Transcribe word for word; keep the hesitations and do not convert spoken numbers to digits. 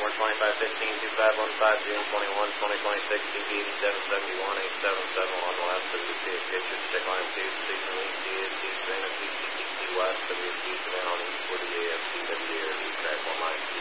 number twenty-five fifteen, two five one five, June twenty-first, twenty twenty-six, T P eighty-seven seventy-one, eight seven seven one West, W C H Kitchen, Stick Line two, Station East, D S T, Savannah, T C T C West, W C Savannah on East, forty A F C W A R D, track one line,